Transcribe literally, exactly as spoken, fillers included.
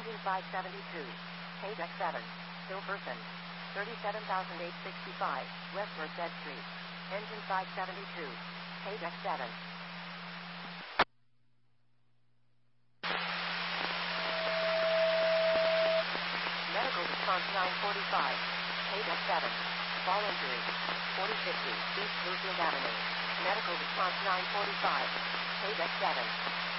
Engine five seventy-two. Page X seven. Still person. thirty-seven thousand eight hundred sixty-five, West Merced Street. Engine five seventy-two. Page X seven. Medical response nine forty-five. Page X seven. Fall injury. forty fifty, East Bluefield Avenue. Medical response nine forty-five. Page X seven.